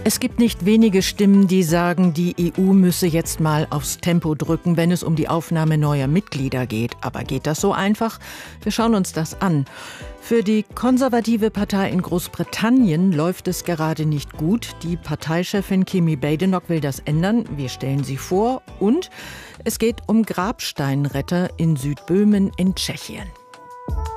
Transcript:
Es gibt nicht wenige Stimmen, die sagen, die EU müsse jetzt mal aufs Tempo drücken, wenn es um die Aufnahme neuer Mitglieder geht. Aber geht das so einfach? Wir schauen uns das an. Für die konservative Partei in Großbritannien läuft es gerade nicht gut. Die Parteichefin Kemi Badenoch will das ändern. Wir stellen sie vor. Und es geht um Grabsteinretter in Südböhmen in Tschechien.